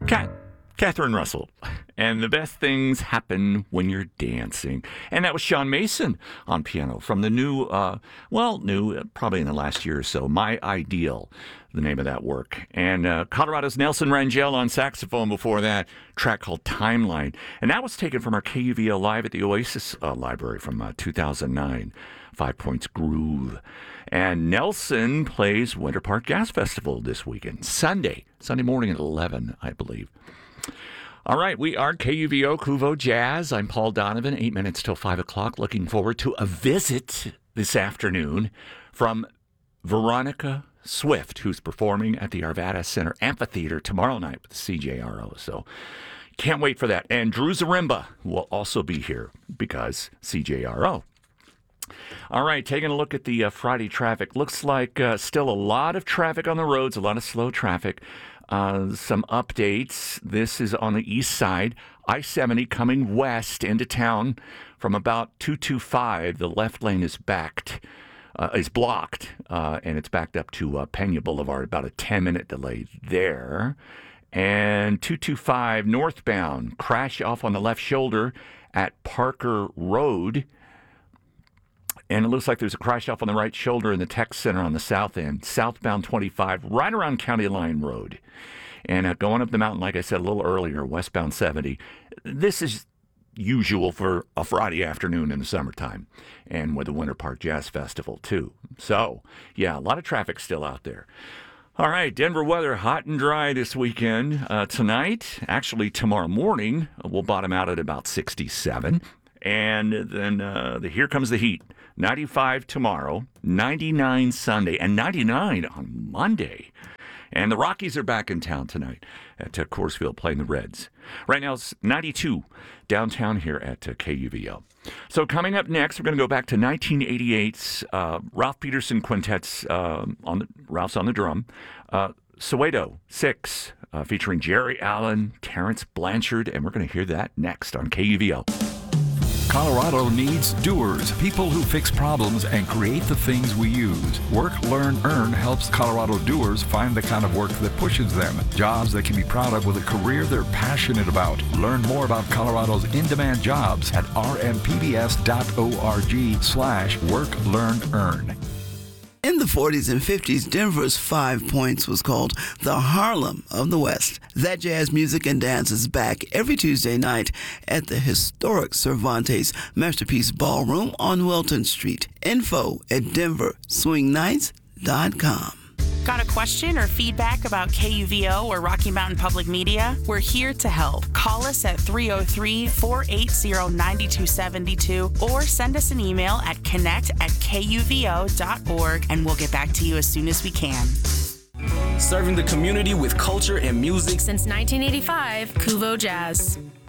Catherine Russell. And the best things happen when you're dancing. And that was Sean Mason on piano from the new, probably in the last year or so, My Ideal, the name of that work. And Colorado's Nelson Rangel on saxophone before that, track called Timeline. And that was taken from our KUVL Live at the Oasis Library from 2009, 5 Points Groove. And Nelson plays Winter Park Jazz Festival this weekend, Sunday morning at 11, I believe. All right, we are KUVO Kuvo Jazz. I'm Paul Donovan, 8 minutes till 5 o'clock. Looking forward to a visit this afternoon from Veronica Swift, who's performing at the Arvada Center Amphitheater tomorrow night with the CJRO. So can't wait for that. And Drew Zaremba will also be here because CJRO. All right, taking a look at the Friday traffic. Looks like still a lot of traffic on the roads, a lot of slow traffic. Some updates. This is on the east side. I-70 coming west into town from about 225. The left lane is blocked, and it's backed up to Pena Boulevard. About a 10-minute delay there. And 225 northbound, crash off on the left shoulder at Parker Road. And it looks like there's a crash off on the right shoulder in the tech center on the south end. Southbound 25, right around County Line Road. And going up the mountain, like I said a little earlier, westbound 70. This is usual for a Friday afternoon in the summertime. And with the Winter Park Jazz Festival, too. So, yeah, a lot of traffic still out there. All right, Denver weather, hot and dry this weekend. Tonight, actually tomorrow morning, we'll bottom out at about 67. And then here comes the heat. 95 tomorrow, 99 Sunday, and 99 on Monday. And the Rockies are back in town tonight at Coors Field playing the Reds. Right now it's 92 downtown here at KUVO. So coming up next, we're going to go back to 1988's Ralph Peterson Quintet's Ralph's on the drum. Soweto 6 featuring Jerry Allen, Terrence Blanchard, and we're going to hear that next on KUVO. Colorado needs doers, people who fix problems and create the things we use. Work, Learn, Earn helps Colorado doers find the kind of work that pushes them. Jobs they can be proud of with a career they're passionate about. Learn more about Colorado's in-demand jobs at rmpbs.org/Work, Learn, Earn. In the 40s and 50s, Denver's 5 Points was called the Harlem of the West. That jazz music and dance is back every Tuesday night at the historic Cervantes Masterpiece Ballroom on Wilton Street. Info at denverswingnights.com. Got a question or feedback about KUVO or Rocky Mountain Public Media? We're here to help. Call us at 303-480-9272 or send us an email at connect@kuvo.org and we'll get back to you as soon as we can. Serving the community with culture and music since 1985, Kuvo Jazz.